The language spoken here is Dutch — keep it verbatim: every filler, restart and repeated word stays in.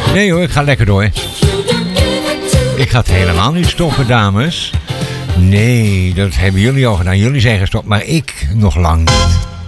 Nee hoor, ik ga lekker door. Ik ga het helemaal niet stoppen, dames. Nee, dat hebben jullie al gedaan. Jullie zijn gestopt, maar ik nog lang niet.